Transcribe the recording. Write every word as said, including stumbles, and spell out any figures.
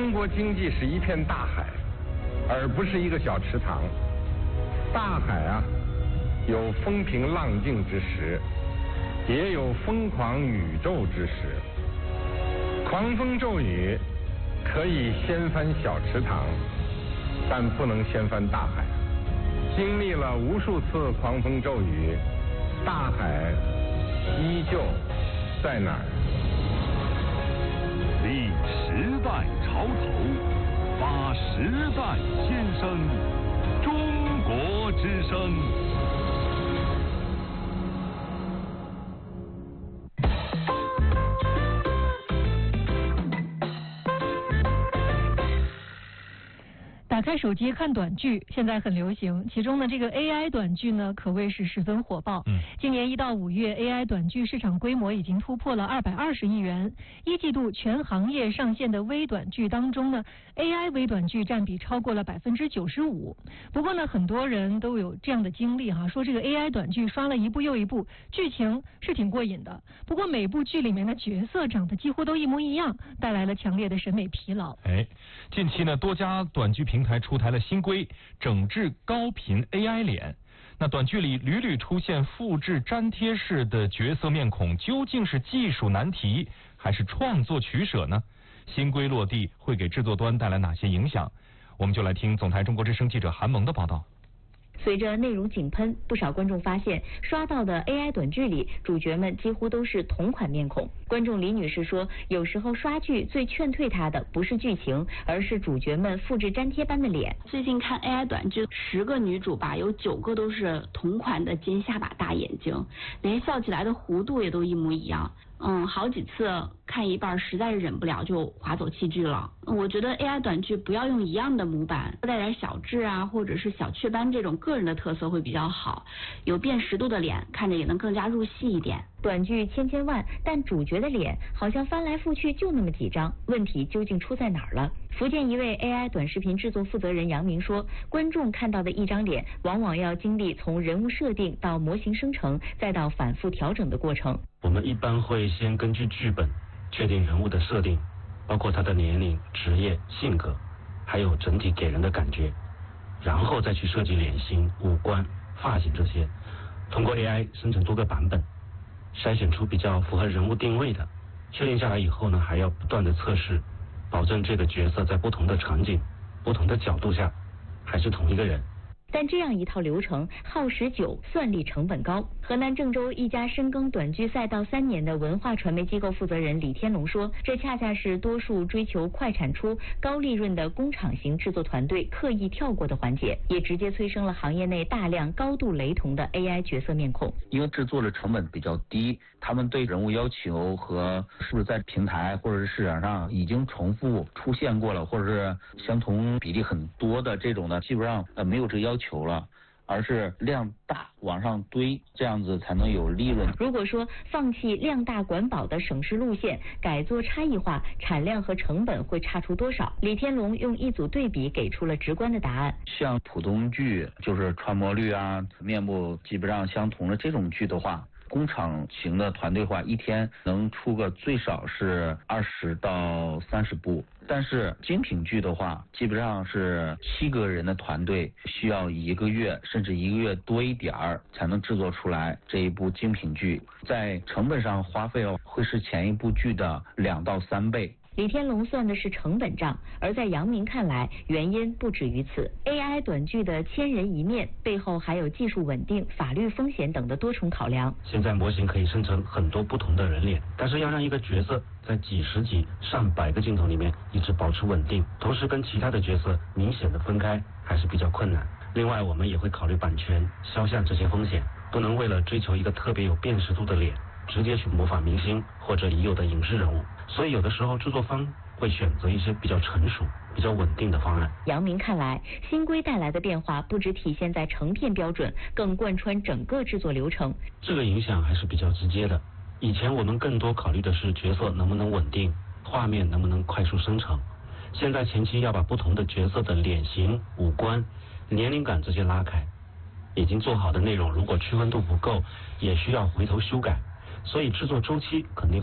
中国经济是一片大海，而不是一个小池塘。大海啊，有风平浪静之时，也有疯狂宇宙之时。狂风骤雨可以掀翻小池塘，但不能掀翻大海。经历了无数次狂风骤雨，大海依旧在哪儿？ 立时代潮头，发时代先声，中国之声。 打开手机看短剧，现在很流行。其中呢，这个 A I 短剧呢，可谓是十分火爆。嗯，今年一到五月 ，A I 短剧市场规模已经突破了二百二十亿元。一季度全行业上线的微短剧当中呢 ，A I 微短剧占比超过了百分之九十五。不过呢，很多人都有这样的经历哈，说这个 A I 短剧刷了一部又一部，剧情是挺过瘾的。不过每部剧里面的角色长得几乎都一模一样，带来了强烈的审美疲劳。 哎，近期呢，多家短剧平台出台了新规，整治高频 A I 脸。那短剧里屡屡出现复制粘贴式的角色面孔，究竟是技术难题还是创作取舍呢？新规落地会给制作端带来哪些影响？我们就来听总台中国之声记者韩萌的报道。 随着内容井喷，不少观众发现刷到的 A I 短剧里，主角们几乎都是同款面孔。观众李女士说，有时候刷剧最劝退她的不是剧情，而是主角们复制粘贴般的脸。 最近看 A I 短剧，十个女主吧，有九个都是同款的尖下巴大眼睛，连笑起来的弧度也都一模一样。嗯，好几次看一半实在是忍不了，就划走弃剧了。我觉得 A I 短剧不要用一样的模板，带点小痣啊，或者是小雀斑这种个人的特色会比较好。有辨识度的脸，看着也能更加入戏一点。 短剧千千万，但主角的脸好像翻来覆去就那么几张，问题究竟出在哪儿了？福建一位 A I 短视频制作负责人杨明说，观众看到的一张脸，往往要经历从人物设定到模型生成，再到反复调整的过程。 我们一般会先根据剧本确定人物的设定，包括他的年龄、职业、性格，还有整体给人的感觉，然后再去设计脸型、五官、发型这些，通过 A I 生成多个版本，筛选出比较符合人物定位的。确定下来以后呢，还要不断的测试，保证这个角色在不同的场景、不同的角度下还是同一个人。 但这样一套流程耗时久，算力成本高。河南郑州一家深耕短剧赛道三年的文化传媒机构负责人李天龙说，这恰恰是多数追求快产出、高利润的工厂型制作团队刻意跳过的环节，也直接催生了行业内大量高度雷同的 A I 角色面孔。 因为制作的成本比较低，他们对人物要求和是不是在平台或者是市场上已经重复出现过了，或者是相同比例很多的这种呢，基本上呃没有这要求了，而是量大往上堆，这样子才能有利润。 如果说放弃量大管饱的省事路线，改做差异化，产量和成本会差出多少？李天龙用一组对比给出了直观的答案。 像普通剧，就是穿模率啊、面部基本上相同的这种剧的话，工厂型的团队化一天能出个最少是二十到三十部，但是精品剧的话，基本上是七个人的团队需要一个月甚至一个月多一点儿才能制作出来这一部精品剧，在成本上花费会是前一部剧的两到三倍。 李天龙算的是成本账，而在杨明看来，原因不止于此。A I 短剧的千人一面背后还有技术稳定、法律风险等的多重考量。 现在模型可以生成很多不同的人脸，但是要让一个角色在几十几、上百个镜头里面一直保持稳定，同时跟其他的角色明显的分开，还是比较困难。另外，我们也会考虑版权、肖像这些风险，不能为了追求一个特别有辨识度的脸，直接去模仿明星或者已有的影视人物。所以有的时候制作方会选择一些比较成熟、比较稳定的方案。 杨明看来，新规带来的变化不只体现在成片标准，更贯穿整个制作流程。 这个影响还是比较直接的。以前我们更多考虑的是角色能不能稳定，画面能不能快速生成。现在前期要把不同的角色的脸型、五官、年龄感这些拉开，已经做好的内容如果区分度不够，也需要回头修改。所以制作周期肯定